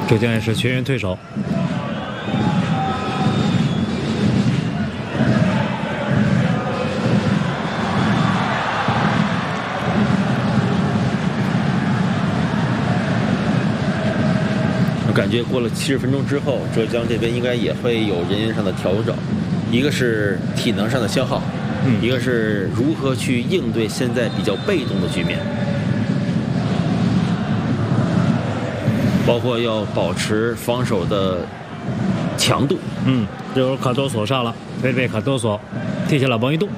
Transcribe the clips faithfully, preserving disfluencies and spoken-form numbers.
浙江也是全员退守。 感觉过了七十分钟之后，浙江这边应该也会有人员上的调整，一个是体能上的消耗， 嗯， 一个是如何去应对现在比较被动的局面，包括要保持防守的强度。 嗯，这会儿卡多索上了，菲利贝卡多索踢下了王一动。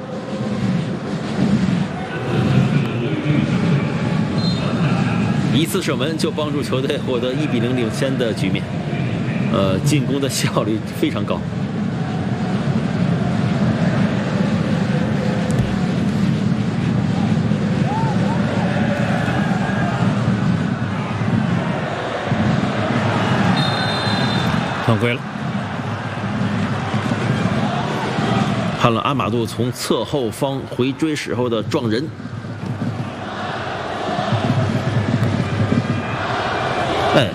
一次射门就帮助球队获得一比零领先的局面，呃，进攻的效率非常高。 犯规了， 看了阿马杜从侧后方回追时候的撞人。哎，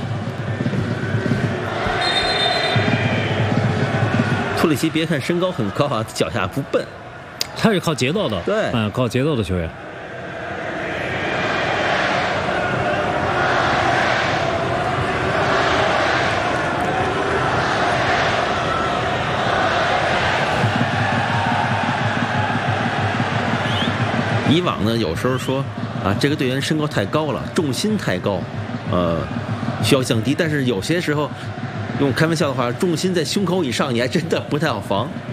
托里奇别看身高很高啊，脚下不笨， 他是靠节奏的， 对， 嗯，靠节奏的球员。 以往呢，有时候说啊，这个队员身高太高了，重心太高，呃，需要降低。但是有些时候，用开玩笑的话，重心在胸口以上，你还真的不太好防。